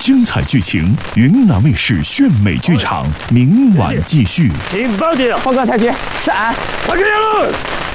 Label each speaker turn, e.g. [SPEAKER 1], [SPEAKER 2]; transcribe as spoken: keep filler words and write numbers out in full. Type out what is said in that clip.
[SPEAKER 1] 精彩剧情，云南卫视炫美剧场明晚继续。
[SPEAKER 2] 请报警！
[SPEAKER 3] 报告太君，是俺。
[SPEAKER 2] 把人了。